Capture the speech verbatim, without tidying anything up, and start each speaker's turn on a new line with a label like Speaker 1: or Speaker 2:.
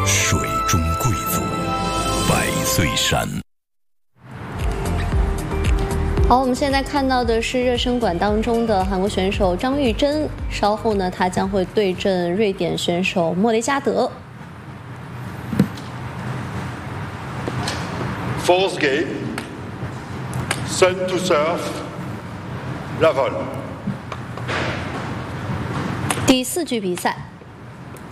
Speaker 1: 水中贵族，百岁山。
Speaker 2: 好，我们现在看到的是热身馆当中的韩国选手张玉珍，稍后呢，她将会对阵瑞典选手莫雷加德。
Speaker 3: Fourth game, Sun to serve, Lavol。
Speaker 2: 第四局比赛。